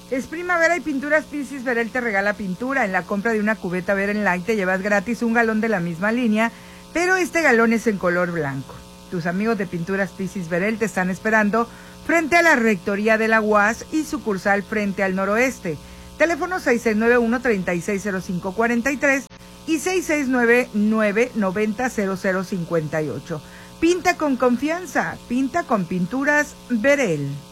Es primavera y Pinturas Piscis Verel te regala pintura. En la compra de una cubeta Verel Light te llevas gratis un galón de la misma línea, pero este galón es en color blanco. Tus amigos de Pinturas Piscis Verel te están esperando frente a la Rectoría de la UAS y sucursal frente al noroeste. Teléfono 6691-360543 y 6699-900058. Pinta con confianza, pinta con Pinturas Verel.